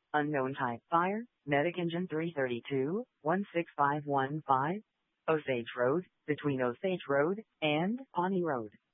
Unknown type fire, Medic Engine 332, 16515, Osage Road, between Osage Road and Pawnee Road.